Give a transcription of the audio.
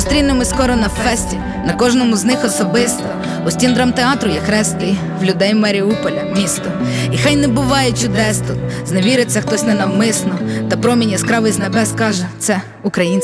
Зустрінемось скоро на фесті, на кожному з них особисто. У стін драмтеатру є хрест твій, в людей Маріуполя місто. І хай не буває чудес тут, зневіриться хтось ненавмисно, та промінь яскравий з небес каже: це українське.